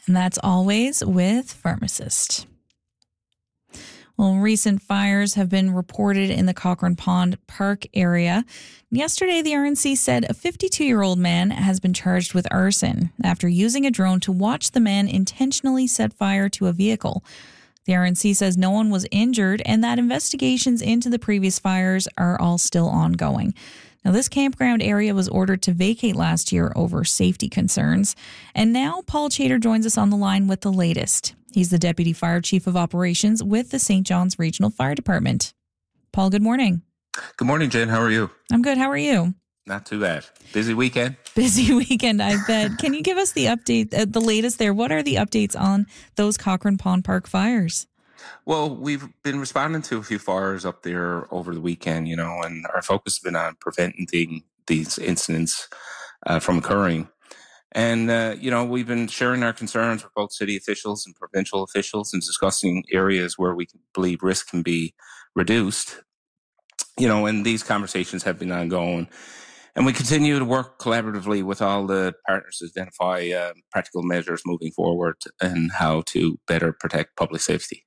And that's always with Pharmacist. Well, recent fires have been reported in the Cochrane Pond Park area. Yesterday, the RNC said a 52-year-old man has been charged with arson after using a drone to watch the man intentionally set fire to a vehicle. The RNC says no one was injured and that investigations into the previous fires are all still ongoing. Now, this campground area was ordered to vacate last year over safety concerns. And now Paul Chater joins us on the line with the latest. He's the Deputy Fire Chief of Operations with the St. John's Regional Fire Department. Paul, good morning. Good morning, Jen. How are you? I'm good. How are you? Not too bad. Busy weekend? Busy weekend, I bet. Can you give us the update, the latest there? What are the updates on those Cochrane Pond Park fires? Well, we've been responding to a few fires up there over the weekend, and our focus has been on preventing these incidents from occurring. And, we've been sharing our concerns with both city officials and provincial officials and discussing areas where we believe risk can be reduced, and these conversations have been ongoing. And we continue to work collaboratively with all the partners to identify practical measures moving forward and how to better protect public safety.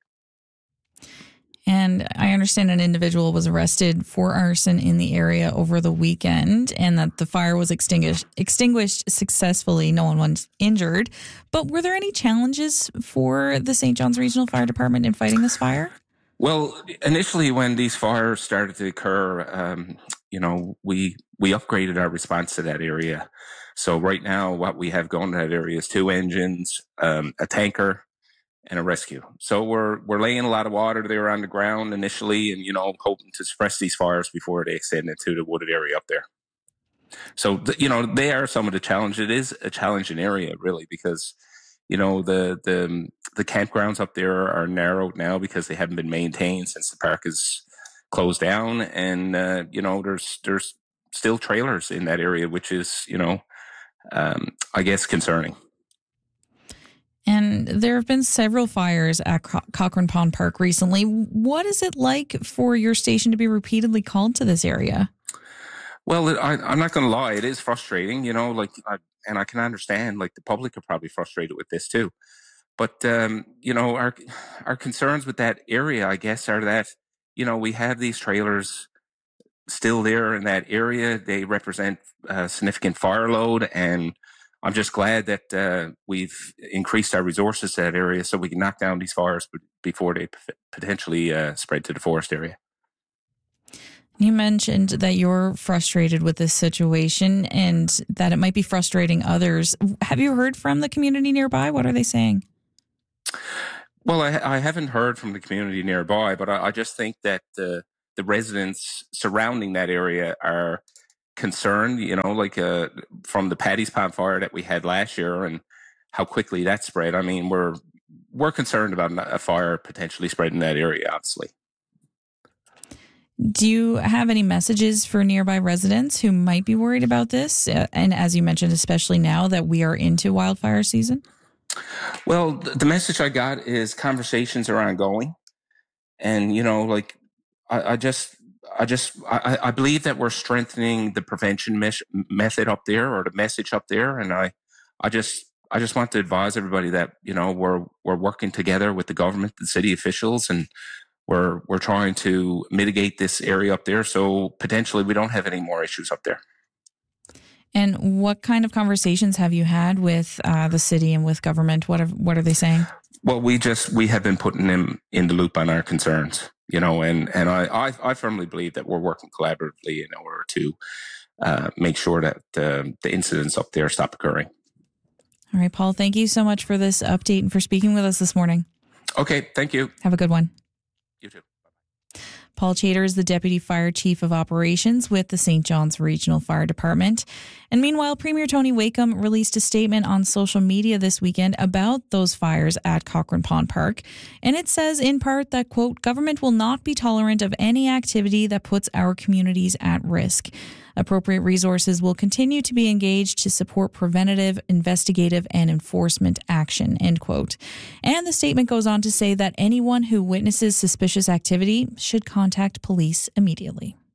And I understand an individual was arrested for arson in the area over the weekend and that the fire was extinguished successfully. No one was injured. But were there any challenges for the St. John's Regional Fire Department in fighting this fire? Well, initially when these fires started to occur, we upgraded our response to that area. So right now what we have going to that area is 2 engines, a tanker, and a rescue. So we're laying a lot of water there on the ground initially and, hoping to suppress these fires before they extend into the wooded area up there. So, they are some of the challenge. It is a challenging area really because, the campgrounds up there are narrowed now because they haven't been maintained since the park is closed down. And, there's still trailers in that area, which is, I guess concerning. And there have been several fires at Cochrane Pond Park recently. What is it like for your station to be repeatedly called to this area? Well, I'm not going to lie. It is frustrating, and I can understand, the public are probably frustrated with this too. But, our concerns with that area, I guess, are that, we have these trailers still there in that area. They represent a significant fire load, and I'm just glad that we've increased our resources to that area so we can knock down these fires before they potentially spread to the forest area. You mentioned that you're frustrated with this situation and that it might be frustrating others. Have you heard from the community nearby? What are they saying? Well, I haven't heard from the community nearby, but I just think that the residents surrounding that area are concerned, from the Paddy's Pond fire that we had last year and how quickly that spread. I mean, we're concerned about a fire potentially spreading in that area, obviously. Do you have any messages for nearby residents who might be worried about this? And as you mentioned, especially now that we are into wildfire season? Well, the message I got is conversations are ongoing. And, I believe that we're strengthening the prevention method up there or the message up there. And I just want to advise everybody that, we're working together with the government, the city officials, and we're trying to mitigate this area up there. So potentially we don't have any more issues up there. And what kind of conversations have you had with the city and with government? What are they saying? Well, we have been putting them in the loop on our concerns, and I firmly believe that we're working collaboratively in order to make sure that the incidents up there stop occurring. All right, Paul, thank you so much for this update and for speaking with us this morning. Okay, thank you. Have a good one. You too. Paul Chater is the Deputy Fire Chief of Operations with the St. John's Regional Fire Department. And meanwhile, Premier Tony Wakeham released a statement on social media this weekend about those fires at Cochrane Pond Park. And it says in part that, quote, government will not be tolerant of any activity that puts our communities at risk. Appropriate resources will continue to be engaged to support preventative, investigative, and enforcement action, end quote. And the statement goes on to say that anyone who witnesses suspicious activity should contact police immediately.